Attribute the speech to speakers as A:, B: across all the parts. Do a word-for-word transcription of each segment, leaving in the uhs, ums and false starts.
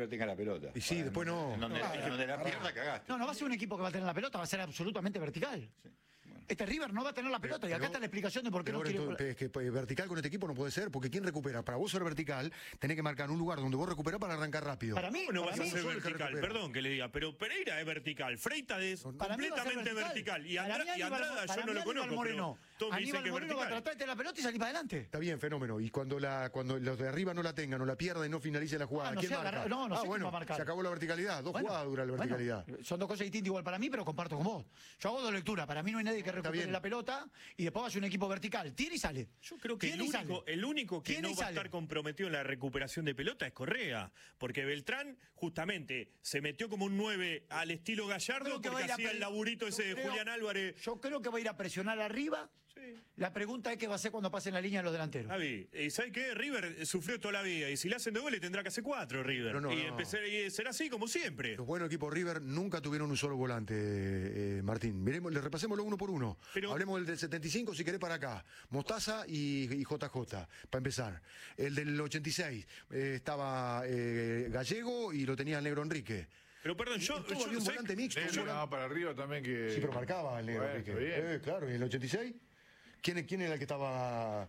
A: River tenga la pelota.
B: Y sí, después no.
A: En donde,
C: No,
A: en donde la pierda cagaste.
C: No, no va a ser un equipo que va a tener la pelota, va a ser absolutamente vertical.
A: Sí, bueno.
C: Este River no va a tener la pelota, y acá
B: Pero-
C: está la explicación de por qué
B: Pero
C: no
B: ahora
C: quiere...
B: entonces, es que pues, vertical con este equipo no puede ser, porque ¿quién recupera? Para vos ser vertical, tenés que marcar un lugar donde vos recuperás para arrancar rápido.
C: Para mí,
D: ¿Cómo no
C: para
D: vas a
C: mí-
D: ser
B: soy el que
D: vertical?
B: recupera.
D: Perdón que le diga, pero Pereira es vertical, Freitas es
C: Para mí va a ser
D: completamente vertical. Y,
C: Para
D: Andra-
C: mí
D: y
C: Aníbal-
D: Andrada
C: para
D: yo no
C: mí
D: lo
C: Aníbal
D: conozco,
C: Moreno.
D: pero todos me dicen
C: Aníbal
D: que es
C: Moreno va a
D: vertical.
C: tratar de la pelota y salir para adelante.
B: Está bien, fenómeno. Y cuando la cuando los de arriba no la tengan o la pierdan y no finalice la jugada,
C: Ah, no
B: ¿quién
C: sé,
B: marca?
C: agarra- no, no
B: ah,
C: sé quién
B: bueno,
C: va a marcar.
B: se acabó la verticalidad. Dos
C: Bueno,
B: jugadas dura la
C: bueno,
B: verticalidad.
C: son dos cosas distintas igual para mí, pero comparto con vos. Yo hago dos lecturas. Para mí no hay nadie que recupere
B: bien.
C: la pelota y después va a ser un equipo vertical. Tiene y sale.
D: Yo creo que el
C: Tiene y
D: único,
C: sale.
D: el único que
C: Tiene
D: no
C: y
D: va a
C: sale.
D: estar comprometido en la recuperación de pelota es Correa, porque Beltrán justamente se metió como un nueve al estilo Gallardo
C: Creo que va a
D: porque
C: ir a
D: hacía
C: pre-
D: el laburito ese
C: yo
D: de
C: creo-
D: Julián Álvarez.
C: Yo creo que va a ir a presionar arriba.
D: Sí.
C: La pregunta es qué va a hacer cuando pasen la línea de los delanteros.
D: Javi, ¿y sabe qué? River sufrió toda la vida y si le hacen de goles tendrá que hacer cuatro River.
B: Pero no,
D: y,
B: no.
D: empezar, y será así como siempre.
B: Los buenos equipos River nunca tuvieron un solo volante, eh, Martín. Miremos, le repasémoslo uno por uno.
D: Pero-
B: Hablemos del del setenta y cinco si querés para acá. Mostaza y, y J J, para empezar. El del ochenta y seis eh, estaba eh, Gallego y lo tenía el Negro Enrique.
D: Pero perdón, yo...
B: Estuvo,
D: yo
B: había un
D: ¿sabe-
B: volante mixto. un
A: Negro
B: volante-
A: no, para arriba también que...
B: Sí, pero marcaba el Negro
A: Bueno,
B: Enrique.
A: está bien.
B: Eh, claro, ¿y en el ochenta y seis? ¿Quién, quién era el que estaba...?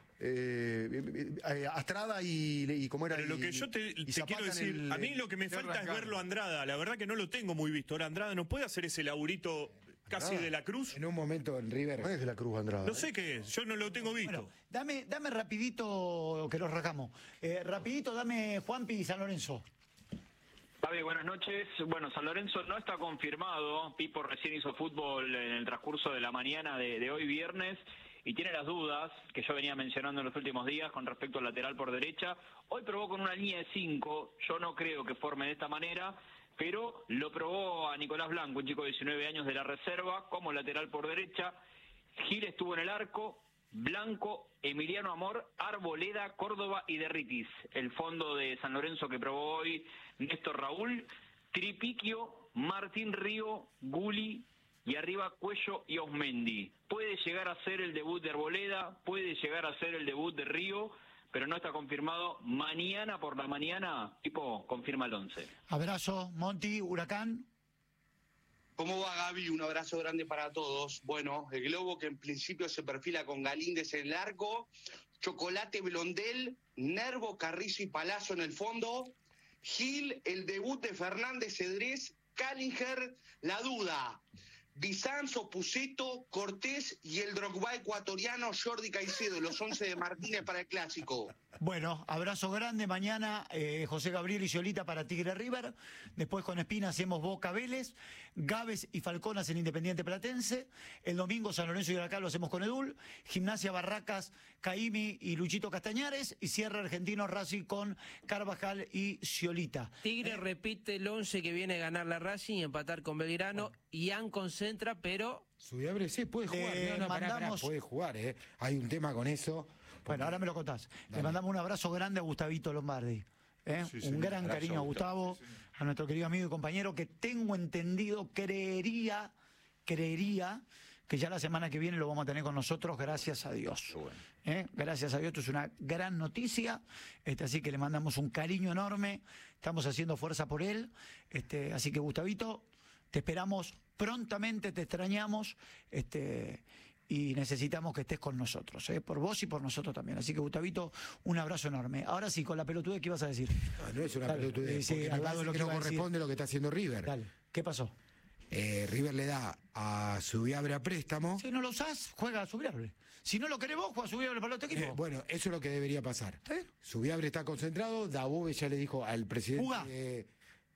B: Eh, eh, eh, Astrada y, y cómo era
D: Pero lo
B: y-
D: que yo te,
B: y
D: te
B: Zapata
D: quiero
B: en
D: decir,
B: el-
D: a mí lo que me
A: de
D: falta es
A: arrancar.
D: verlo a Andrada. La verdad que no lo tengo muy visto. Ahora Andrada no puede hacer ese laburito casi
B: Andrada.
D: de la cruz.
E: En un momento en River.
B: no es de la Cruz Andrada.
D: No sé qué es, yo no lo tengo visto.
C: Bueno, dame, dame rapidito, que nos rajamos. Eh, rapidito, dame Juanpi y San Lorenzo.
F: Javi, buenas noches. Bueno, San Lorenzo no está confirmado. Pipo recién hizo fútbol en el transcurso de la mañana de, de hoy viernes y tiene las dudas que yo venía mencionando en los últimos días con respecto al lateral por derecha. Hoy probó con una línea de cinco. Yo no creo que forme de esta manera, pero lo probó a Nicolás Blanco, un chico de diecinueve años de la reserva, como lateral por derecha. Gil estuvo en el arco. Blanco, Emiliano Amor, Arboleda, Córdoba y Derritis. El fondo de San Lorenzo que probó hoy Néstor Raúl, Tripiquio, Martín Río, Guli y arriba Cuello y Osmendi. Puede llegar a ser el debut de Arboleda, puede llegar a ser el debut de Río, pero no está confirmado. Mañana por la mañana, tipo, confirma el once.
C: Abrazo, Monty, Huracán.
G: ¿Cómo va, Gaby? Un abrazo grande para todos. Bueno, el globo que en principio se perfila con Galíndez en el arco, Chocolate Blondel, Nervo, Carrizo y Palazzo en el fondo, Gil, el debut de Fernández Cedrés, Callinger, la duda, Bizanzo, Puceto, Cortés y el Drogba ecuatoriano Jordi Caicedo, los once de Martínez para el Clásico.
C: Bueno, abrazo grande. Mañana eh, José Gabriel y Ciolita para Tigre River. Después con Espina hacemos Boca Vélez. Gávez y Falconas en Independiente Platense. El domingo San Lorenzo y Huracán lo hacemos con Edul. Gimnasia Barracas, Caimi y Luchito Castañares. Y cierra Argentino Racing con Carvajal y Ciolita.
H: Tigre repite el once que viene a ganar la Racing y empatar con Belgrano. Ian concentra, pero...
E: Subiabre sí puede jugar.
C: Le
E: no, no, pará, pará,
C: mandamos-
E: puede jugar, ¿eh? Hay un tema con eso.
C: Bueno, ahora me lo contás. Le
E: Dale.
C: mandamos un abrazo grande a Gustavito Lombardi. ¿eh?
A: Sí,
C: un
A: sí,
C: gran
A: abrazo,
C: cariño a Gustavo,
A: Gustavo, sí, sí.
C: a nuestro querido amigo y compañero, que tengo entendido, creería, creería que ya la semana que viene lo vamos a tener con nosotros, gracias a Dios.
A: Qué bueno.
C: ¿Eh? Gracias a Dios, esto es una gran noticia, este, así que le mandamos un cariño enorme, estamos haciendo fuerza por él, este, así que Gustavito, te esperamos prontamente, te extrañamos, este, y necesitamos que estés con nosotros, ¿eh? Por vos y por nosotros también. Así que, Gustavito, un abrazo enorme. Ahora sí, con la pelotudez, ¿qué ibas a decir?
E: No, no es una
C: Dale,
E: pelotudez,
C: eh, sí,
E: porque
C: al
E: me
C: lado de
E: parece
C: lo
E: que
C: que
E: no
C: iba a decir.
E: corresponde lo que está haciendo River.
C: Dale, ¿qué pasó?
E: Eh, River le da a Subiabre a préstamo.
C: Si no lo usás, juega a Subiable. Si no lo querés vos, juega a Subiable para el otro equipo.
E: Eh, bueno, eso es lo que debería pasar.
C: ¿Está bien?
E: Subiabre está concentrado, Dabove ya le dijo al presidente
C: Jugá.
E: de,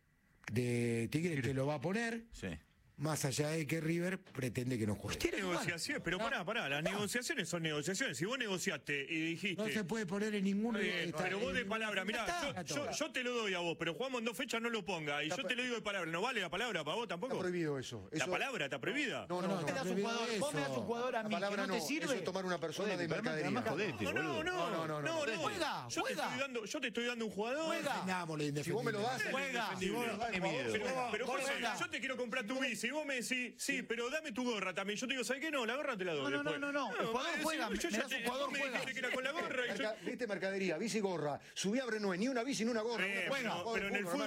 E: de Tigre que lo va a poner,
A: Sí.
E: más allá de que River pretende que no juegue.
C: Tiene que jugar.
D: Negociaciones, pero pará, pará, las negociaciones son negociaciones. Si vos negociaste y dijiste...
E: No se puede poner en ninguno
D: Está bien,
E: está-
D: pero vos
E: en
D: de
E: ninguna-
D: palabra, mirá,
C: Ya
D: yo,
C: está.
D: yo, yo te lo doy a vos, pero jugamos en dos fechas, no lo ponga. Y yo te lo digo de palabra, ¿no vale la palabra para vos tampoco?
B: Está prohibido eso.
D: ¿La
B: Eso-
D: palabra está prohibida?
B: No, no,
E: No,
B: no.
C: Te das un
E: prohibido
C: jugador, vos me das un
E: eso.
C: jugador a
B: La
C: mí que
B: palabra
C: no te
B: no,
C: sirve.
B: eso es tomar una persona
A: Jodete,
B: de
A: pero además-
B: mercadería.
A: además jodete,
D: No, no,
A: boludo.
D: no,
B: No, no, no,
D: no,
B: no.
C: Juega,
D: Yo te
C: juega.
D: estoy dando, yo te estoy dando un jugador.
C: Juega.
E: Defendámoslo
B: Si vos me lo das,
C: Juega.
B: si vos me lo das,
A: Tiene
B: por favor,
A: miedo.
D: Pero,
B: juega.
D: pero José,
C: Juega.
D: yo te quiero comprar tu bici y vos me decís, sí, pero dame tu gorra también. Yo te digo, ¿sabes qué? No, la gorra te la doy.
C: No, no,
D: después.
C: no, no, no. El jugador
D: sí,
C: juega,
D: yo
C: me
D: ya
C: das un
D: te-
C: jugador,
D: vos me
C: juega.
D: dijiste que era con la gorra y yo...
B: Merca- ¿Viste mercadería? Bici y gorra. Subiabre no es ni una bici ni una gorra.
D: Eh,
B: Una
D: pero-
B: juega,
D: pero en el
B: fútbol,
D: fútbol